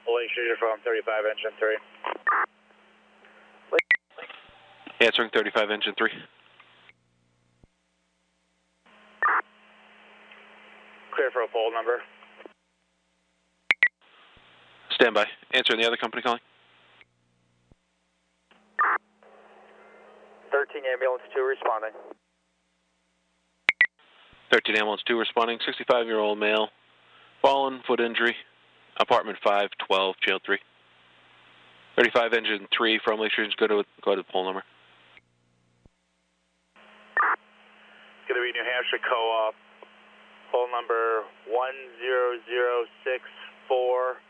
Lake Street from 35 engine 3. Answering 35 engine 3. Clear for a pole number. Stand by. Answering the other company calling. 13 ambulance 2 responding. 13 ambulance 2 responding. 65-year-old male. Fallen, foot injury. Apartment 512, jail 3. 35 engine 3 from Lake Street. Go to the pole number. It's going to be New Hampshire Co-op. Pole number 10064.